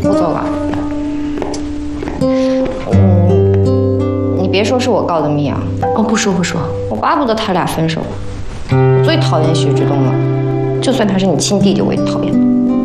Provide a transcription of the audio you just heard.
我走了。你别说是我告的密啊！ 哦，不说不说， 我巴不得他俩分手。我最讨厌谢之东了，就算他是你亲弟弟，我也讨厌。